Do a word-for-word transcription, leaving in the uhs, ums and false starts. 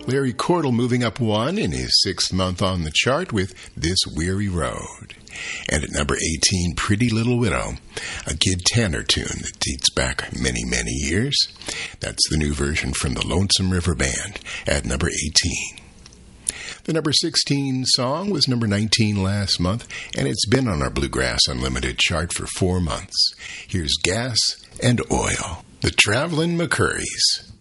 Larry Cordell moving up one in his sixth month on the chart with This Weary Road. And at number eighteen, Pretty Little Widow, a Kid Tanner tune that dates back many, many years. That's the new version from the Lonesome River Band at number eighteen. The number sixteen song was number nineteen last month, and it's been on our Bluegrass Unlimited chart for four months. Here's Gas and Oil, the Travelin' McCurries.